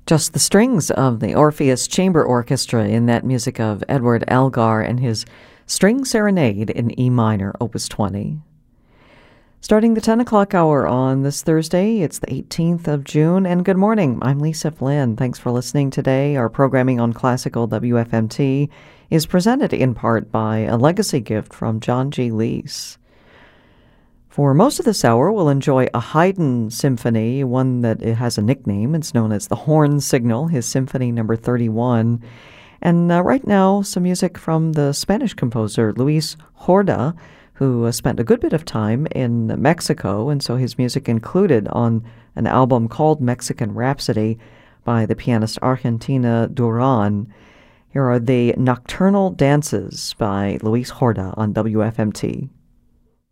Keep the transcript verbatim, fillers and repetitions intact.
Just the strings of the Orpheus Chamber Orchestra in that music of Edward Elgar and his String Serenade in E minor, Opus twenty. Starting the ten o'clock hour on this Thursday, it's the eighteenth of June, and good morning. I'm Lisa Flynn. Thanks for listening today. Our programming on Classical W F M T is presented in part by a legacy gift from John G. Leese. For most of this hour, we'll enjoy a Haydn symphony, one that it has a nickname. It's known as the Horn Signal, his Symphony Number thirty-one. And uh, right now, some music from the Spanish composer Luis Jorda, who uh, spent a good bit of time in Mexico, and so his music included on an album called Mexican Rhapsody by the pianist Argentina Duran. Here are the Nocturnal Dances by Luis Jorda on W F M T.